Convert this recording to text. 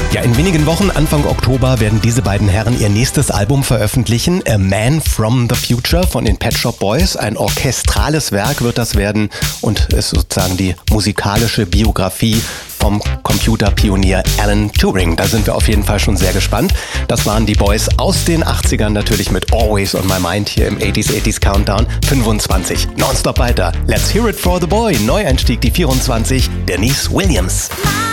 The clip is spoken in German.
Ja, in wenigen Wochen, Anfang Oktober, werden diese beiden Herren ihr nächstes Album veröffentlichen. A Man from the Future von den Pet Shop Boys. Ein orchestrales Werk wird das werden und ist sozusagen die musikalische Biografie vom Computerpionier Alan Turing. Da sind wir auf jeden Fall schon sehr gespannt. Das waren die Boys aus den 80ern, natürlich mit Always on My Mind hier im 80s Countdown 25. Nonstop weiter. Let's hear it for the boy. Neueinstieg die 24, Denise Williams.